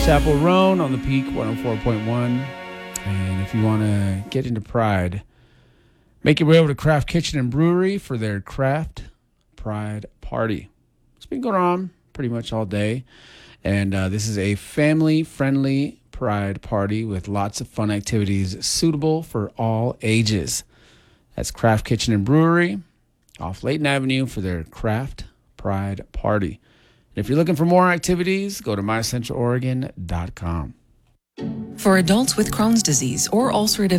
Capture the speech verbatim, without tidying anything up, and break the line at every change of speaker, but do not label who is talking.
Chapel Roan on the Peak one oh four point one. And if you want to get into Pride, make your way over to Craft Kitchen and Brewery for their Craft Pride Party. It's been going on pretty much all day. And uh, this is a family-friendly Pride party with lots of fun activities suitable for all ages. That's Craft Kitchen and Brewery off Layton Avenue for their Craft Pride Party. And if you're looking for more activities, go to my central oregon dot com.
For adults with Crohn's disease or ulcerative